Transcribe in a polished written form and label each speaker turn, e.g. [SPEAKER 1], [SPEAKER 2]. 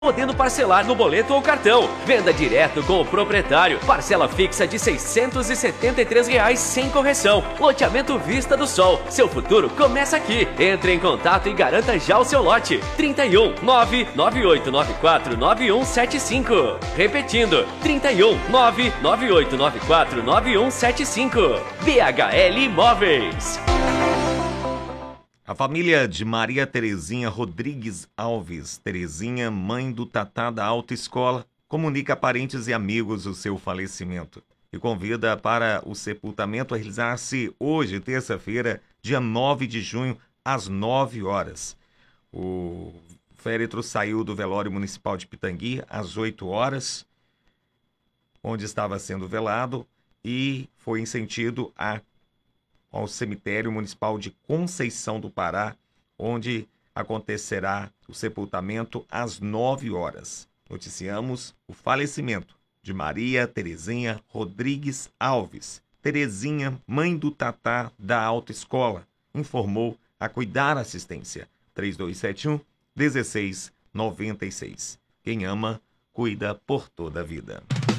[SPEAKER 1] podendo parcelar no boleto ou cartão. Venda direto com o proprietário. Parcela fixa de R$ 673 sem correção. Loteamento Vista do Sol. Seu futuro começa aqui. Entre em contato e garanta já o seu lote. 31 99894 9175. Repetindo, 31 99894 9175. BHL Imóveis.
[SPEAKER 2] A família de Maria Terezinha Rodrigues Alves, Terezinha, mãe do Tatá da autoescola, comunica a parentes e amigos o seu falecimento e convida para o sepultamento a realizar-se hoje, terça-feira, dia 9 de junho, às 9 horas. O féretro saiu do velório municipal de Pitangui às 8 horas, onde estava sendo velado, e foi em sentido ao cemitério municipal de Conceição do Pará, onde acontecerá o sepultamento às 9 horas. Noticiamos o falecimento de Maria Terezinha Rodrigues Alves. Terezinha, mãe do Tatá da autoescola, informou a Cuidar Assistência. 3271-1696. Quem ama, cuida por toda a vida.